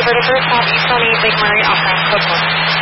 over to Bird Top, East 28, Lake Murray, off ramp, code 1.